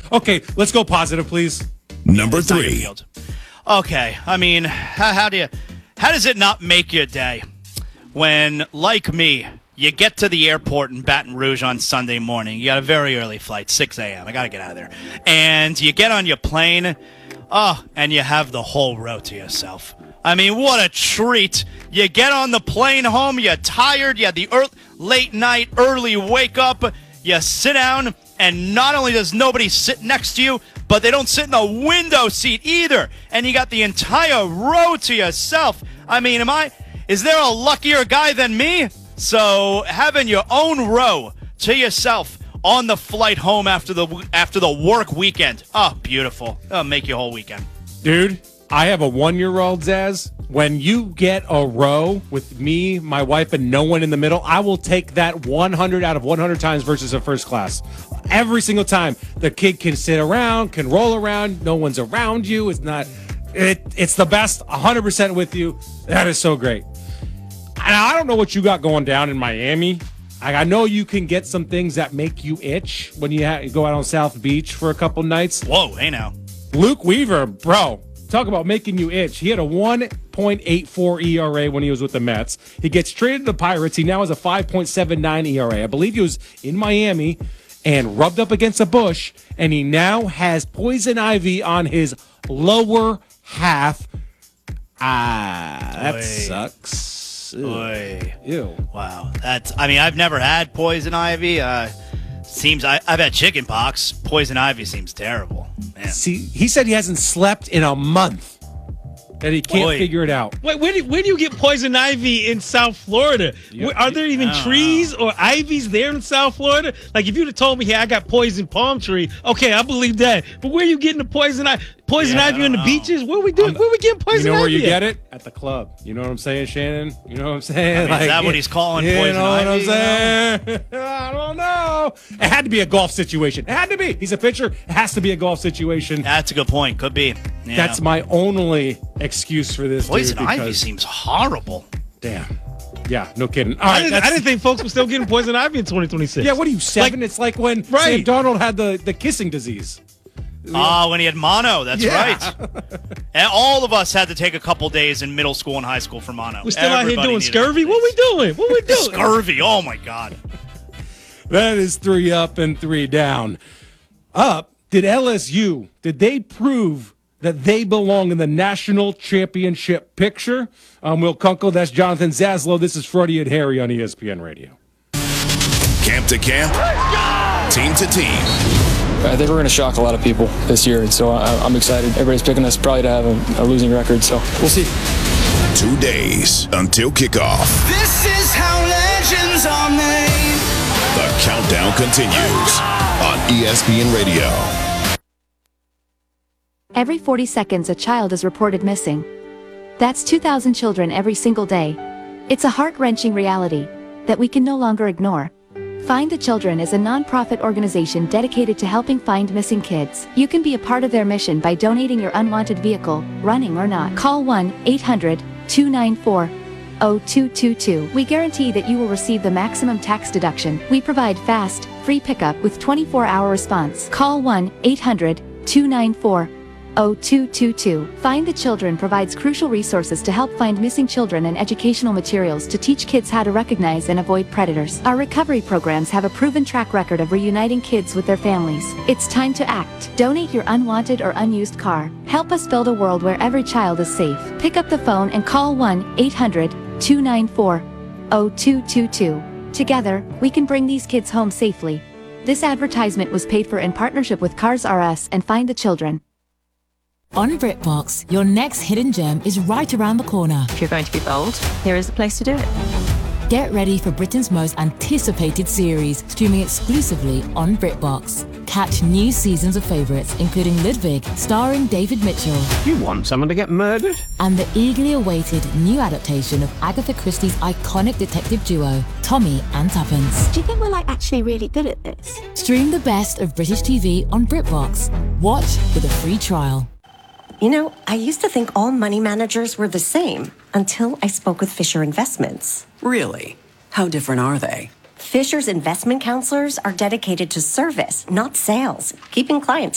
Okay, let's go positive, please. Number 3. Okay, I mean, how does it not make your day when, like me, you get to the airport in Baton Rouge on Sunday morning. You got a very early flight, 6 a.m. I got to get out of there. And you get on your plane, and you have the whole row to yourself. I mean, what a treat. You get on the plane home, you're tired, you had the late night, early wake up, you sit down, and not only does nobody sit next to you, but they don't sit in the window seat either. And you got the entire row to yourself. I mean, is there a luckier guy than me? So having your own row to yourself on the flight home after the work weekend. Oh, beautiful. That'll make your whole weekend. Dude, I have a 1-year-old, Zaz. When you get a row with me, my wife, and no one in the middle, I will take that 100 out of 100 times versus a first class. Every single time. The kid can sit around, can roll around. No one's around you. It's the best. 100% with you. That is so great. And I don't know what you got going down in Miami. I know you can get some things that make you itch when you go out on South Beach for a couple nights. Whoa, hey now. Luke Weaver, bro, talk about making you itch. He had a 1.84 ERA when he was with the Mets. He gets traded to the Pirates. He now has a 5.79 ERA. I believe he was in Miami and rubbed up against a bush, and he now has poison ivy on his lower half. That sucks. Ew. Wow. I've never had poison ivy. I've had chicken pox. Poison ivy seems terrible. Man. See, he said he hasn't slept in a month. And he can't figure it out. Wait, where do you get poison ivy in South Florida? Are there even trees or ivies there in South Florida? Like, if you'd have told me, hey, I got poison palm tree, okay, I believe that. But where are you getting the poison ivy? Ivy on the beaches? Where we getting poison ivy? You know where you get it? At the club. You know what I'm saying, Shannon? You know what I'm saying? Is that what he's calling poison ivy? You know what I'm saying? I don't know. It had to be a golf situation. It had to be. He's a pitcher. It has to be a golf situation. That's a good point. Could be. Yeah. That's my only excuse for this. Poison ivy seems horrible. Damn. Yeah, no kidding. I didn't think folks were still getting poison ivy in 2026. Yeah, what are you, 7? It's like when Sam Darnold had the kissing disease. When he had mono. That's right. And all of us had to take a couple days in middle school and high school for mono. We're still out here doing scurvy? What we doing? Scurvy. Oh, my God. That is 3 up and 3 down. Up, did they prove that they belong in the national championship picture? Will Kunkel, that's Jonathan Zaslow. This is Freddie and Harry on ESPN Radio. Camp to camp, team to team. I think we're going to shock a lot of people this year, and so I'm excited. Everybody's picking us probably to have a losing record, so we'll see. 2 days until kickoff. This is how legends are made. The countdown continues on ESPN Radio. Every 40 seconds, a child is reported missing. That's 2,000 children every single day. It's a heart-wrenching reality that we can no longer ignore. Find the Children is a non-profit organization dedicated to helping find missing kids. You can be a part of their mission by donating your unwanted vehicle, running or not. Call 1-800-294-0222. We guarantee that you will receive the maximum tax deduction. We provide fast, free pickup with 24-hour response. Call 1-800-294-0222. Find the Children provides crucial resources to help find missing children and educational materials to teach kids how to recognize and avoid predators. Our recovery programs have a proven track record of reuniting kids with their families. It's time to act. Donate your unwanted or unused car. Help us build a world where every child is safe. Pick up the phone and call 1-800-294-0222. Together, we can bring these kids home safely. This advertisement was paid for in partnership with Cars R Us and Find the Children. On BritBox, your next hidden gem is right around the corner. If you're going to be bold, here is the place to do it. Get ready for Britain's most anticipated series, streaming exclusively on BritBox. Catch new seasons of favourites, including Ludwig, starring David Mitchell. You want someone to get murdered? And the eagerly awaited new adaptation of Agatha Christie's iconic detective duo, Tommy and Tuppence. Do you think we're actually really good at this? Stream the best of British TV on BritBox. Watch with a free trial. You know, I used to think all money managers were the same until I spoke with Fisher Investments. Really? How different are they? Fisher's investment counselors are dedicated to service, not sales, keeping clients